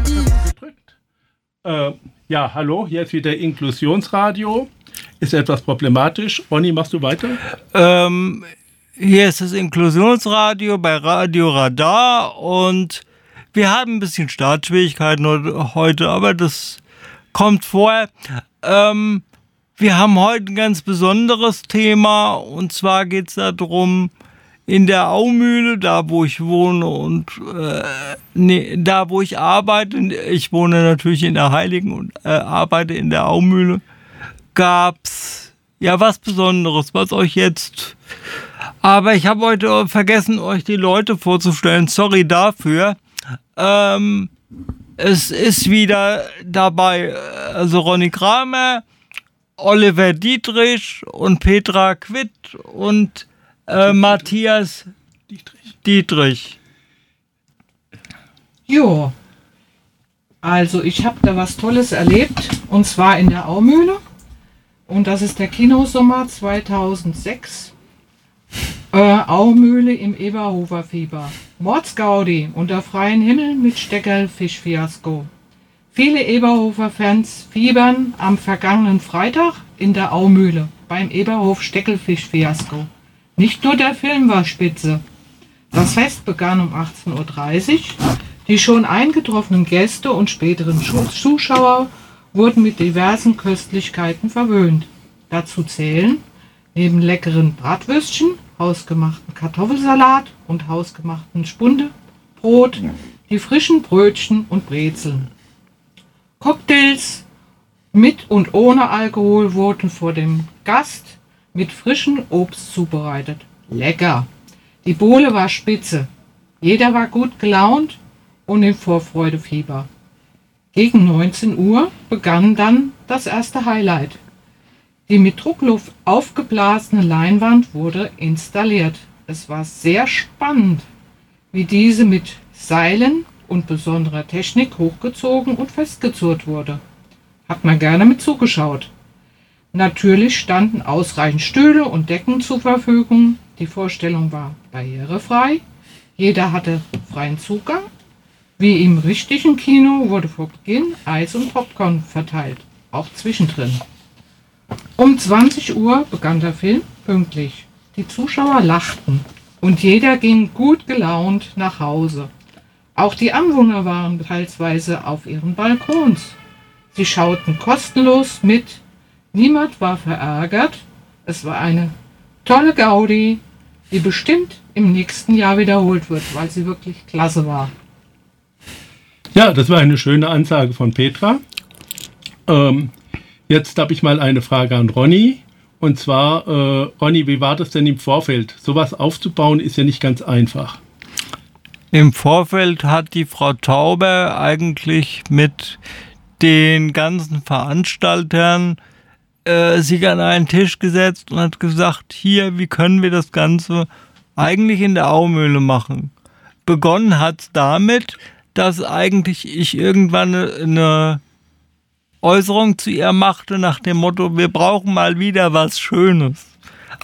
Gedrückt. Ja, hallo, hier ist wieder Inklusionsradio. Ist etwas problematisch. Ronny, machst du weiter? Hier ist das Inklusionsradio bei Radio Radar und wir haben ein bisschen Startschwierigkeiten heute, aber das kommt vor. Wir haben heute ein ganz besonderes Thema und zwar geht es darum, in der Aumühle, da wo ich wohne und da wo ich arbeite, ich wohne natürlich in der Heiligen und arbeite in der Aumühle, gab's ja was Besonderes, was euch jetzt... Aber ich habe heute vergessen, euch die Leute vorzustellen, sorry dafür. Es ist wieder dabei, also Ronny Kramer, Oliver Dietrich und Petra Quitt und Matthias Dietrich. Jo, also ich habe da was Tolles erlebt und zwar in der Aumühle und das ist der Kinosommer 2006. Aumühle im Eberhofer Fieber. Mordsgaudi unter freiem Himmel mit Steckerl-Fischfiasko. Viele Eberhofer-Fans fiebern am vergangenen Freitag in der Aumühle beim Eberhof-Steckelfisch-Fiasko. Nicht nur der Film war spitze. Das Fest begann um 18:30 Uhr. Die schon eingetroffenen Gäste und späteren Zuschauer wurden mit diversen Köstlichkeiten verwöhnt. Dazu zählen neben leckeren Bratwürstchen, hausgemachten Kartoffelsalat und hausgemachten Spundebrot die frischen Brötchen und Brezeln. Cocktails mit und ohne Alkohol wurden vor dem Gast mit frischem Obst zubereitet. Lecker! Die Bowle war spitze. Jeder war gut gelaunt und im Vorfreudefieber. Gegen 19 Uhr begann dann das erste Highlight. Die mit Druckluft aufgeblasene Leinwand wurde installiert. Es war sehr spannend, wie diese mit Seilen und besonderer Technik hochgezogen und festgezurrt wurde. Hat man gerne mit zugeschaut. Natürlich standen ausreichend Stühle und Decken zur Verfügung. Die Vorstellung war barrierefrei. Jeder hatte freien Zugang. Wie im richtigen Kino wurde vor Beginn Eis und Popcorn verteilt, auch zwischendrin. Um 20 Uhr begann der Film pünktlich. Die Zuschauer lachten und jeder ging gut gelaunt nach Hause. Auch die Anwohner waren teilweise auf ihren Balkons. Sie schauten kostenlos mit. Niemand war verärgert. Es war eine tolle Gaudi, die bestimmt im nächsten Jahr wiederholt wird, weil sie wirklich klasse war. Ja, das war eine schöne Ansage von Petra. Jetzt habe ich mal eine Frage an Ronny. Und zwar, Ronny, wie war das denn im Vorfeld? Sowas aufzubauen ist ja nicht ganz einfach. Im Vorfeld hat die Frau Tauber eigentlich mit den ganzen Veranstaltern sich an einen Tisch gesetzt und hat gesagt, hier, wie können wir das Ganze eigentlich in der Aumühle machen? Begonnen hat es damit, dass eigentlich ich irgendwann eine Äußerung zu ihr machte nach dem Motto, wir brauchen mal wieder was Schönes.